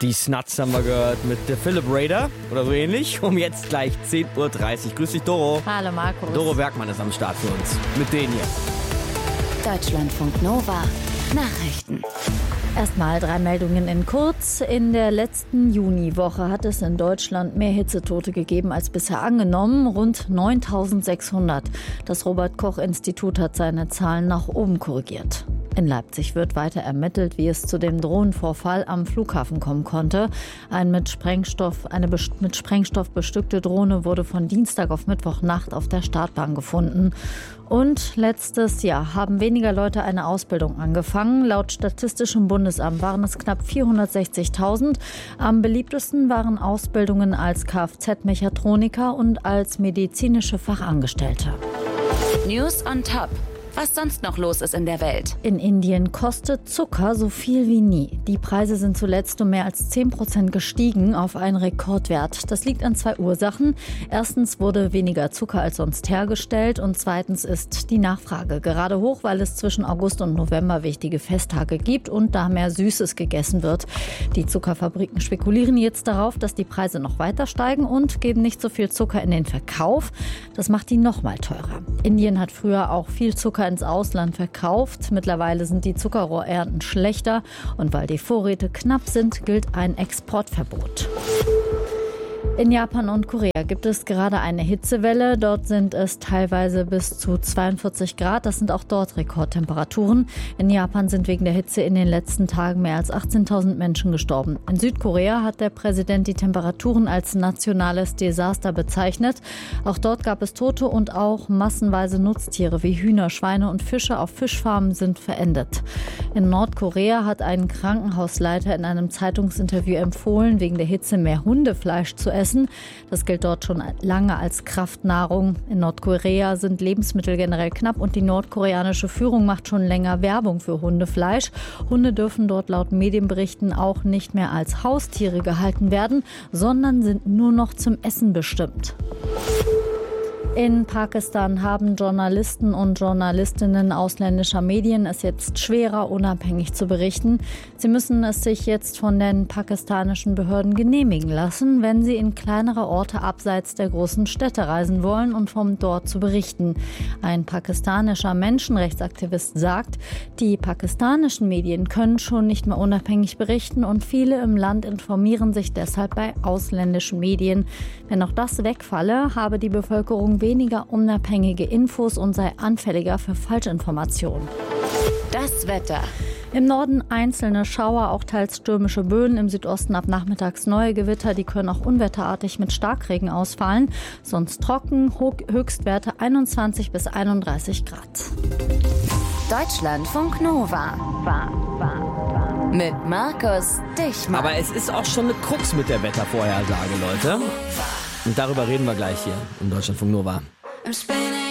Die Snuts haben wir gehört mit der Philip Raider oder so ähnlich. Jetzt gleich 10.30 Uhr. Grüß dich, Doro. Hallo, Markus. Doro Bergmann ist am Start für uns. Mit denen hier. Deutschlandfunk Nova. Nachrichten. Erstmal 3 Meldungen in kurz. In der letzten Juniwoche hat es in Deutschland mehr Hitzetote gegeben als bisher angenommen, rund 9.600. Das Robert-Koch-Institut hat seine Zahlen nach oben korrigiert. In Leipzig wird weiter ermittelt, wie es zu dem Drohnenvorfall am Flughafen kommen konnte. Eine mit Sprengstoff bestückte Drohne wurde von Dienstag auf Mittwochnacht auf der Startbahn gefunden. Und letztes Jahr haben weniger Leute eine Ausbildung angefangen. Laut Statistischem Bundesamt waren es knapp 460.000. Am beliebtesten waren Ausbildungen als Kfz-Mechatroniker und als medizinische Fachangestellte. News on Top. Was sonst noch los ist in der Welt. In Indien kostet Zucker so viel wie nie. Die Preise sind zuletzt um mehr als 10% gestiegen auf einen Rekordwert. Das liegt an 2 Ursachen. Erstens wurde weniger Zucker als sonst hergestellt und zweitens ist die Nachfrage gerade hoch, weil es zwischen August und November wichtige Festtage gibt und da mehr Süßes gegessen wird. Die Zuckerfabriken spekulieren jetzt darauf, dass die Preise noch weiter steigen und geben nicht so viel Zucker in den Verkauf. Das macht die noch mal teurer. Indien hat früher auch viel Zucker ins Ausland verkauft. Mittlerweile sind die Zuckerrohrernten schlechter und weil die Vorräte knapp sind, gilt ein Exportverbot. In Japan und Korea gibt es gerade eine Hitzewelle. Dort sind es teilweise bis zu 42 Grad. Das sind auch dort Rekordtemperaturen. In Japan sind wegen der Hitze in den letzten Tagen mehr als 18.000 Menschen gestorben. In Südkorea hat der Präsident die Temperaturen als nationales Desaster bezeichnet. Auch dort gab es Tote und auch massenweise Nutztiere wie Hühner, Schweine und Fische auf Fischfarmen sind verendet. In Nordkorea hat ein Krankenhausleiter in einem Zeitungsinterview empfohlen, wegen der Hitze mehr Hundefleisch zu essen. Das gilt dort schon lange als Kraftnahrung. In Nordkorea sind Lebensmittel generell knapp und die nordkoreanische Führung macht schon länger Werbung für Hundefleisch. Hunde dürfen dort laut Medienberichten auch nicht mehr als Haustiere gehalten werden, sondern sind nur noch zum Essen bestimmt. In Pakistan haben Journalisten und Journalistinnen ausländischer Medien es jetzt schwerer, unabhängig zu berichten. Sie müssen es sich jetzt von den pakistanischen Behörden genehmigen lassen, wenn sie in kleinere Orte abseits der großen Städte reisen wollen und von dort zu berichten. Ein pakistanischer Menschenrechtsaktivist sagt, die pakistanischen Medien können schon nicht mehr unabhängig berichten und viele im Land informieren sich deshalb bei ausländischen Medien. Wenn auch das wegfalle, habe die Bevölkerung weniger unabhängige Infos und sei anfälliger für Falschinformationen. Das Wetter. Im Norden einzelne Schauer, auch teils stürmische Böen, im Südosten ab nachmittags neue Gewitter, die können auch unwetterartig mit Starkregen ausfallen. Sonst trocken, Höchstwerte 21 bis 31 Grad. Deutschlandfunk Nova. Mit Markus Dichmann. Aber es ist auch schon eine Krux mit der Wettervorhersage, Leute. Und darüber reden wir gleich hier in Deutschlandfunk Nova.